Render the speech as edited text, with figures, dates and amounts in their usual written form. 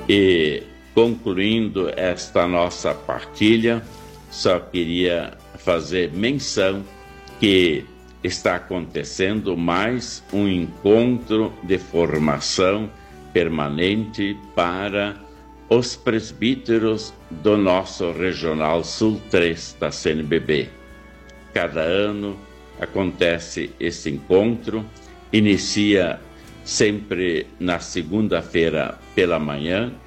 E concluindo esta nossa partilha, só queria fazer menção que está acontecendo mais um encontro de formação permanente para os presbíteros do nosso Regional Sul 3 da CNBB. Cada ano acontece esse encontro, inicia sempre na segunda-feira pela manhã,